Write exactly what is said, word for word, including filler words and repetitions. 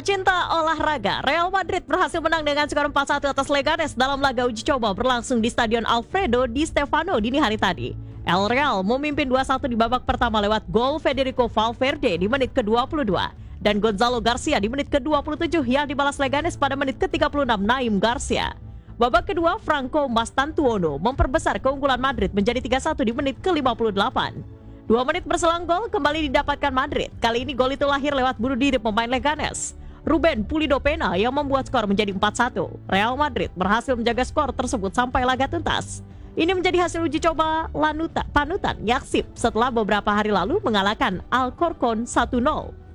Pecinta olahraga, Real Madrid berhasil menang dengan skor empat satu atas Leganes dalam laga uji coba berlangsung di Stadion Alfredo Di Stéfano dini hari tadi. El Real memimpin dua satu di babak pertama lewat gol Federico Valverde di menit ke dua puluh dua dan Gonzalo Garcia di menit ke dua puluh tujuh yang dibalas Leganes pada menit ke tiga puluh enam Naim Garcia. Babak kedua, Franco Mastantuono memperbesar keunggulan Madrid menjadi tiga satu di menit ke lima puluh delapan. Dua menit berselang gol kembali didapatkan Madrid. Kali ini gol itu lahir lewat bunuh diri pemain Leganes, Ruben Pulido Pena, yang membuat skor menjadi empat satu. Real Madrid berhasil menjaga skor tersebut sampai laga tuntas. Ini menjadi hasil uji coba lanuta, panutan Yaksib setelah beberapa hari lalu mengalahkan Alcorcon satu nol.